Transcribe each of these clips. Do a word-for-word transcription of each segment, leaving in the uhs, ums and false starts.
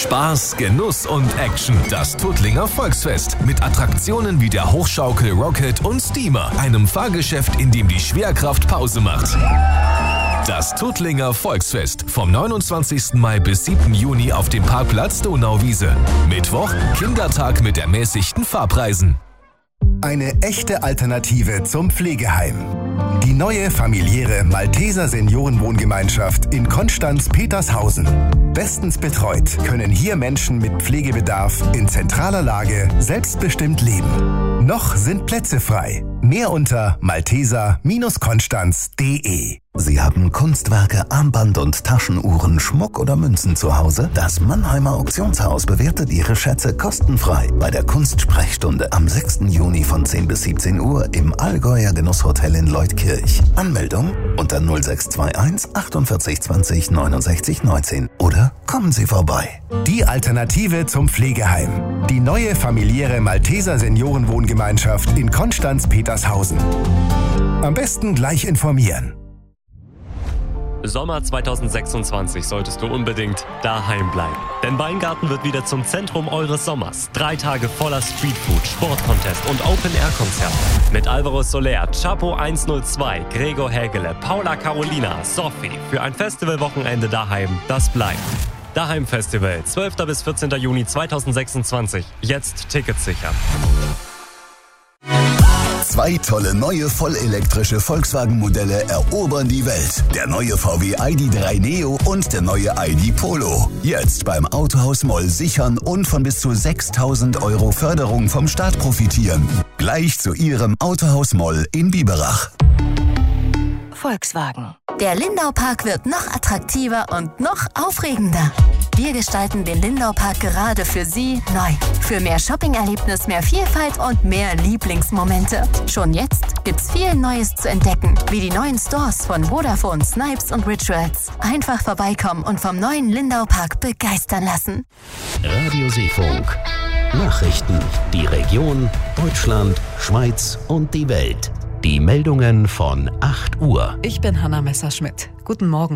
Spaß, Genuss und Action. Das Tuttlinger Volksfest mit Attraktionen wie der Hochschaukel Rocket und Steamer. Einem Fahrgeschäft, in dem die Schwerkraft Pause macht. Das Tuttlinger Volksfest vom neunundzwanzigsten Mai bis siebten Juni auf dem Parkplatz Donauwiese. Mittwoch Kindertag mit ermäßigten Fahrpreisen. Eine echte Alternative zum Pflegeheim. Die neue familiäre Malteser Seniorenwohngemeinschaft in Konstanz-Petershausen. Bestens betreut können hier Menschen mit Pflegebedarf in zentraler Lage selbstbestimmt leben. Noch sind Plätze frei. Mehr unter malteser Konstanz punkt de. Sie haben Kunstwerke, Armband- und Taschenuhren, Schmuck oder Münzen zu Hause? Das Mannheimer Auktionshaus bewertet Ihre Schätze kostenfrei bei der Kunstsprechstunde am sechsten Juni von zehn bis siebzehn Uhr im Allgäuer Genusshotel in Leutkirch. Anmeldung unter null sechs zwei eins achtundvierzig zwanzig neunundsechzig neunzehn oder kommen Sie vorbei. Die Alternative zum Pflegeheim. Die neue familiäre Malteser Seniorenwohngemeinschaft in Konstanz-Petershausen. Am besten gleich informieren. Sommer zweitausendsechsundzwanzig solltest du unbedingt daheim bleiben. Denn Weingarten wird wieder zum Zentrum eures Sommers. Drei Tage voller Streetfood, Sportcontest und Open-Air-Konzerte. Mit Alvaro Soler, Chapo hundertzwei, Gregor Hägele, Paula Carolina, Sophie. Für ein Festivalwochenende daheim, das bleibt. Daheim Festival, zwölften bis vierzehnten Juni zweitausendsechsundzwanzig. Jetzt Tickets sichern. Zwei tolle neue vollelektrische Volkswagen-Modelle erobern die Welt. Der neue V W I D drei Neo und der neue I D Polo. Jetzt beim Autohaus Moll sichern und von bis zu sechstausend Euro Förderung vom Staat profitieren. Gleich zu Ihrem Autohaus Moll in Biberach. Volkswagen. Der Lindau-Park wird noch attraktiver und noch aufregender. Wir gestalten den Lindau-Park gerade für Sie neu. Für mehr Shopping-Erlebnis, mehr Vielfalt und mehr Lieblingsmomente. Schon jetzt gibt's viel Neues zu entdecken, wie die neuen Stores von Vodafone, Snipes und Rituals. Einfach vorbeikommen und vom neuen Lindau-Park begeistern lassen. Radio Seefunk. Nachrichten. Die Region, Deutschland, Schweiz und die Welt. Die Meldungen von acht Uhr. Ich bin Hanna Messerschmidt. Guten Morgen.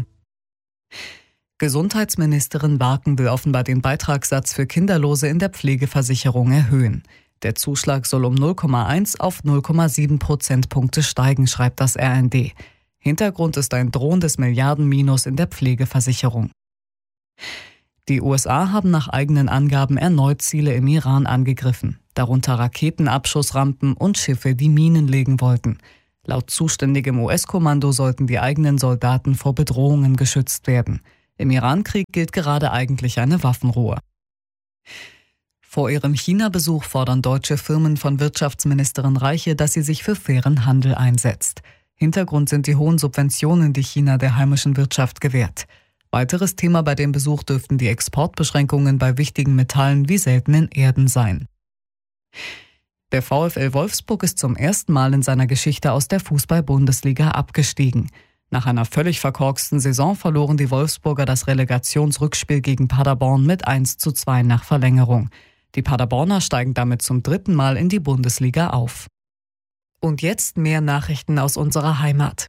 Gesundheitsministerin Warken will offenbar den Beitragssatz für Kinderlose in der Pflegeversicherung erhöhen. Der Zuschlag soll um null Komma eins auf null Komma sieben Prozentpunkte steigen, schreibt das R N D. Hintergrund ist ein drohendes Milliardenminus in der Pflegeversicherung. Die U S A haben nach eigenen Angaben erneut Ziele im Iran angegriffen, darunter Raketenabschussrampen und Schiffe, die Minen legen wollten. Laut zuständigem U S-Kommando sollten die eigenen Soldaten vor Bedrohungen geschützt werden. Im Irankrieg gilt gerade eigentlich eine Waffenruhe. Vor ihrem China-Besuch fordern deutsche Firmen von Wirtschaftsministerin Reiche, dass sie sich für fairen Handel einsetzt. Hintergrund sind die hohen Subventionen, die China der heimischen Wirtschaft gewährt. Weiteres Thema bei dem Besuch dürften die Exportbeschränkungen bei wichtigen Metallen wie seltenen Erden sein. Der VfL Wolfsburg ist zum ersten Mal in seiner Geschichte aus der Fußball-Bundesliga abgestiegen. Nach einer völlig verkorksten Saison verloren die Wolfsburger das Relegationsrückspiel gegen Paderborn mit eins zu zwei nach Verlängerung. Die Paderborner steigen damit zum dritten Mal in die Bundesliga auf. Und jetzt mehr Nachrichten aus unserer Heimat.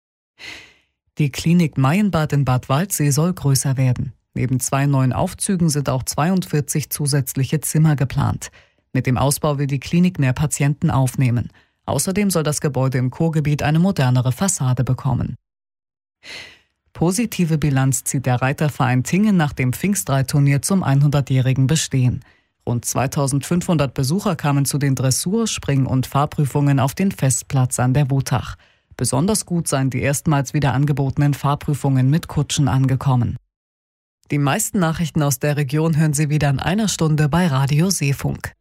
Die Klinik Maienbad in Bad Waldsee soll größer werden. Neben zwei neuen Aufzügen sind auch zweiundvierzig zusätzliche Zimmer geplant. Mit dem Ausbau will die Klinik mehr Patienten aufnehmen. Außerdem soll das Gebäude im Kurgebiet eine modernere Fassade bekommen. Positive Bilanz zieht der Reiterverein Tingen nach dem Pfingstreitturnier zum hundertjährigen Bestehen. Rund zweitausendfünfhundert Besucher kamen zu den Dressur-, Spring- und Fahrprüfungen auf den Festplatz an der Wutach. Besonders gut seien die erstmals wieder angebotenen Fahrprüfungen mit Kutschen angekommen. Die meisten Nachrichten aus der Region hören Sie wieder in einer Stunde bei Radio Seefunk.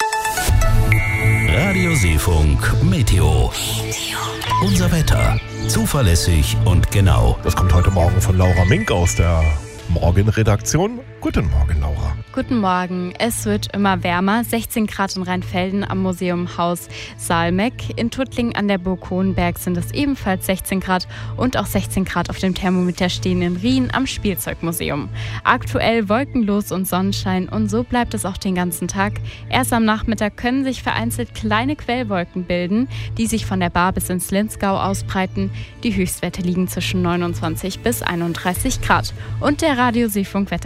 Radio Seefunk Meteo. Unser Wetter. Zuverlässig und genau. Das kommt heute Morgen von Laura Mink aus der Morgenredaktion. Guten Morgen, Laura. Guten Morgen. Es wird immer wärmer. sechzehn Grad in Rheinfelden am Museumhaus Saalmeck. In Tuttlingen an der Burg Hohenberg sind es ebenfalls sechzehn Grad und auch sechzehn Grad auf dem Thermometer stehen in Rien am Spielzeugmuseum. Aktuell wolkenlos und Sonnenschein und so bleibt es auch den ganzen Tag. Erst am Nachmittag können sich vereinzelt kleine Quellwolken bilden, die sich von der Baar bis ins Linzgau ausbreiten. Die Höchstwerte liegen zwischen neunundzwanzig bis einunddreißig Grad. Und der Radio Seefunk Wettertrend für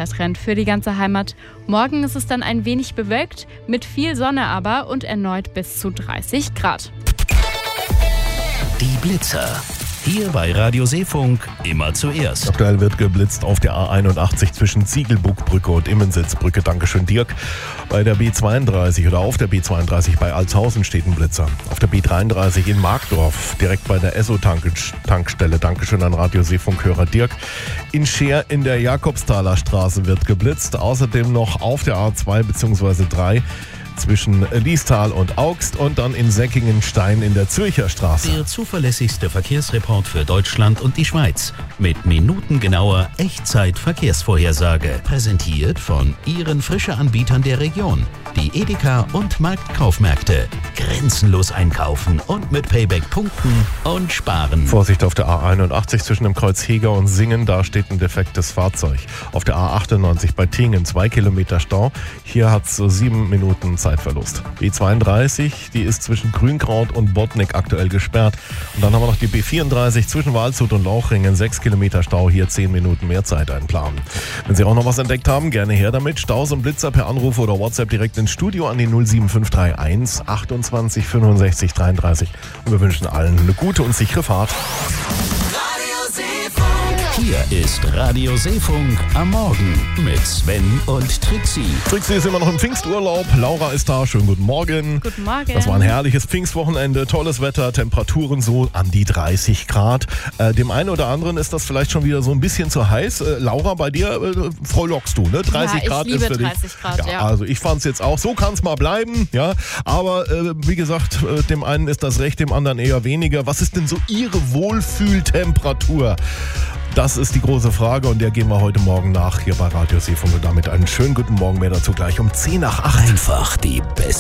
für die ganze Heimat. Morgen ist es dann ein wenig bewölkt, mit viel Sonne aber und erneut bis zu dreißig Grad. Die Blitzer. Hier bei Radio Seefunk immer zuerst. Aktuell wird geblitzt auf der A einundachtzig zwischen Ziegelbuckbrücke und Immensitzbrücke. Dankeschön, Dirk. Bei der B zweiunddreißig oder auf der B zweiunddreißig bei Altshausen steht ein Blitzer. Auf der B dreiunddreißig in Markdorf, direkt bei der Esso-Tankstelle. Dankeschön an Radio Seefunk-Hörer Dirk. In Scheer in der Jakobsthaler Straße wird geblitzt. Außerdem noch auf der A zwei bzw. drei zwischen Liestal und Augst und dann in Säckingen-Stein in der Zürcher Straße. Der zuverlässigste Verkehrsreport für Deutschland und die Schweiz. Mit minutengenauer Echtzeit-Verkehrsvorhersage. Präsentiert von Ihren Frische-Anbietern der Region. Die Edeka und Marktkaufmärkte. Grenzenlos einkaufen und mit Payback punkten und sparen. Vorsicht auf der A einundachtzig zwischen dem Kreuz Heger und Singen, da steht ein defektes Fahrzeug. Auf der A achtundneunzig bei Tingen zwei Kilometer Stau. Hier hat es so sieben Minuten Zeitverlust. B zweiunddreißig, die ist zwischen Grünkraut und Bodnik aktuell gesperrt. Und dann haben wir noch die B vierunddreißig zwischen Waldshut und Lauchringen, sechs Kilometer Stau, hier zehn Minuten mehr Zeit einplanen. Wenn Sie auch noch was entdeckt haben, gerne her damit. Staus und Blitzer per Anruf oder WhatsApp direkt ins Studio an die null sieben fünf drei eins achtundzwanzig fünfundsechzig dreiunddreißig. Und wir wünschen allen eine gute und sichere Fahrt. Hier ist Radio Seefunk am Morgen mit Sven und Trixie. Trixie ist immer noch im Pfingsturlaub. Laura ist da. Schönen guten Morgen. Guten Morgen. Das war ein herrliches Pfingstwochenende. Tolles Wetter, Temperaturen so an die dreißig Grad. Äh, dem einen oder anderen ist das vielleicht schon wieder so ein bisschen zu heiß. Äh, Laura, bei dir äh, frohlockst du, ne? dreißig ja, Grad ich liebe ist für dich. dreißig Grad, ja, ja. Also ich fand es jetzt auch. So kann es mal bleiben. Ja. Aber äh, wie gesagt, äh, dem einen ist das recht, dem anderen eher weniger. Was ist denn so Ihre Wohlfühltemperatur? Das ist die große Frage und der gehen wir heute Morgen nach hier bei Radio Seefunk und damit einen schönen guten Morgen, mehr dazu gleich um zehn nach acht. Einfach die beste